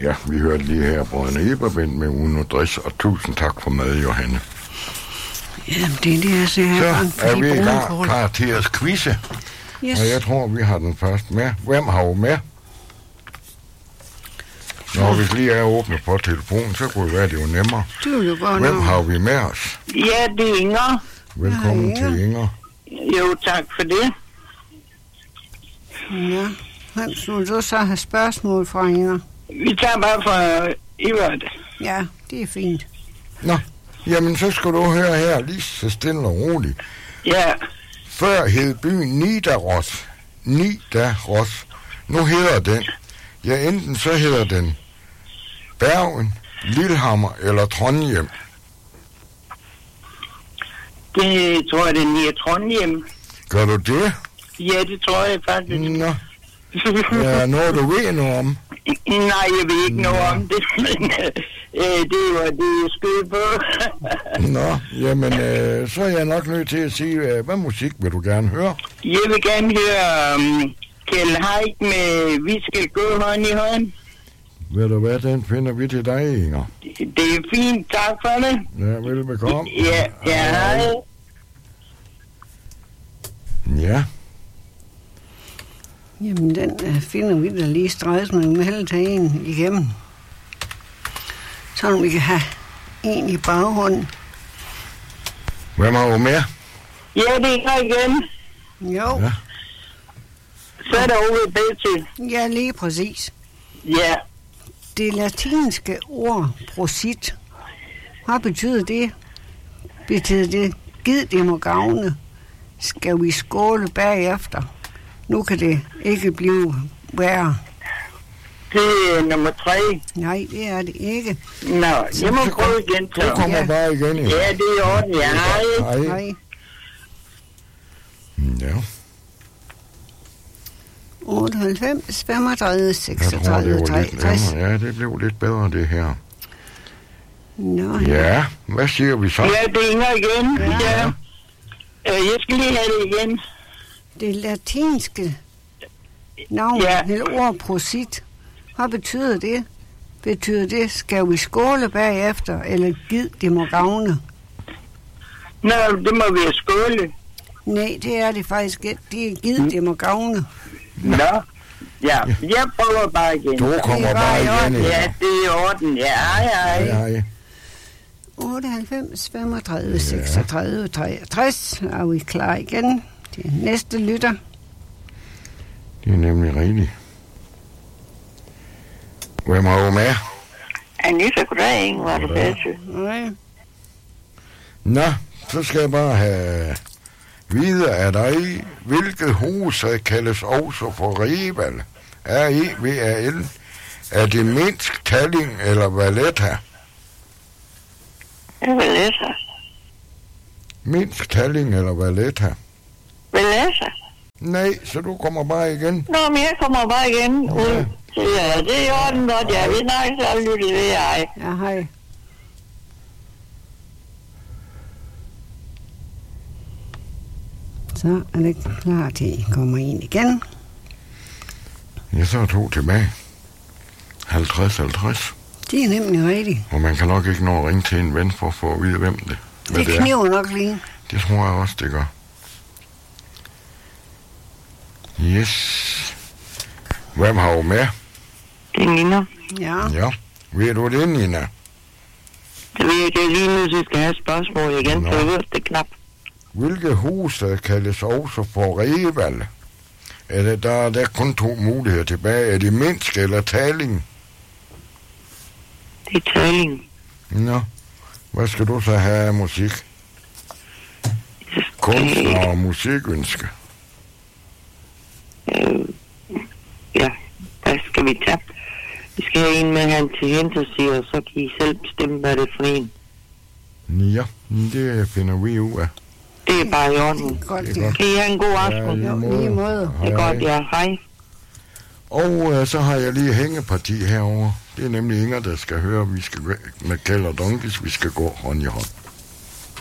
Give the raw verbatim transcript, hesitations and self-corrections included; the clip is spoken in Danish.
Ja, vi hørte lige her Brødrene Eberbind med Uno Dress, og tusind tak for mad, Johanne. Jamen, det er det, jeg ser her. Så er vi i gang, karakterets quizze. Yes. Og jeg tror, vi har den først med. Hvem har jo med? Når vi lige er åbne på telefonen, så kunne det være, det jo nemmere. Hvem har vi med os? Ja, det er Inger. Velkommen ja, Inger. til Inger. Jo, tak for det. Ja, hvem skulle du så have spørgsmål fra, Inger? Vi tager bare fra Evert. Ja, det er fint. Nå, jamen så skal du høre her, lige så stille og roligt. Ja. Før hed byen Nidaros. Nidaros. Nu hedder den. Ja, enten så hedder den Bergen, Lillehammer eller Trondheim. Det tror jeg, den er Trondheim. Gør du det? Ja, det tror jeg faktisk. Nå. Ja, noget du ved noget om? Nej, jeg ved ikke noget om det, men øh, det var det, jeg skød på. Nå, jamen, øh, så er jeg nok nødt til at sige, øh, hvad musik vil du gerne høre? Jeg vil gerne høre um, Kjeld Haik med Vi skal gå hånd i hånd. Ved du hvad, den finder vi til dig, Inger. Det er fint, tak for det. Ja, velbekomme. Ja, ja, hej. Ja. Jamen, den uh, finder vi da lige strejs, men vi må hellere tage en igennem. Så vi kan have en i baghånden. Hvem har du med? Ja, det er igen. Jo. Ja. Så er der Ove Betty. Ja, lige præcis. Ja. Det latinske ord prosit, hvad betyder det? Betyder det, gid det må gavne, skal vi skåle bagefter? Nu kan det ikke blive værre. Det er nummer tre. Nej, det er det ikke. Nå, jeg må prøve igen. Så kommer ja. bare igen. Ja, ja det er orden. Ja, hej. Hej. Hej. Ja. otteoghalvfems, femogtredive, seksogtredive, treogtres. Ja, det blev lidt bedre, det her. Nå, ja, hvad siger vi så? Ja, det er Inger igen. Ja. ja. Jeg skal lige have det igen. Det latinske navn, ja. eller ord prosit, hvad betyder det? Betyder det, skal vi skåle bagefter, eller gid det må gavne? Nå, det må vi skåle. Nej, det er det faktisk ikke. Det er gid det må gavne. Nå, ja, jeg prøver bare igen. Du kommer bare igen. Ja, det er orden. Ja, hej, hej. hej. otteoghalvfems, femogtredive, seksogtredive, treogtres. Er vi klar igen? Det næste lytter. Det er nemlig rigtigt. Hvem har du med? Anita, goddag, Inge, var du bedre? Nej. Nå, så skal jeg bare have vide af dig, hvilket hus kaldes også for Reval. R E V A L. Er det Minsk, Tallinn eller Valletta? Valletta. Minsk, Tallinn eller Valletta? Valletta. Nej, så du kommer bare igen. Nå, men jeg kommer bare igen. Okay. Ja, det er i orden godt, ja. Vi snakkes og lytter ved, hej. Ja, hej. Så er det klar til, at I kommer ind igen. Ja, så er to tilbage. halvtreds halvtreds. Det er nemlig rigtigt. Og man kan nok ikke nå at ringe til en ven for at få at vide, hvem det, det, det kniver nok lige. Det tror jeg også, det gør. Yes. Hvem har du med? Det er Nina. Ja. Ja. Ved du det, Nina? Det ved jeg ikke lige nu, så skal jeg have spørgsmål igen, for jeg ved det knap. Hvilke hus der kaldes også for Reval? Er det, der, der er kun to muligheder tilbage. Er det Minsk eller Tallinn? Det er Tallinn. Nå. Hvad skal du så have af musik? Kunstner og musikønske. Øh, ja, hvad skal vi tage? Vi skal have en med han til henteside, og så kan I selv bestemme, hvad det er for en. Ja, det finder vi ud af. Det er bare i orden. Det er godt, det er godt. Kan I have en god aften? Ja, lige måde. Det er godt, ja. Hej. Og øh, så har jeg lige hængeparti herover. Det er nemlig Inger, der skal høre, vi skal med Kjeld og Donkis, vi skal gå hånd i hånd.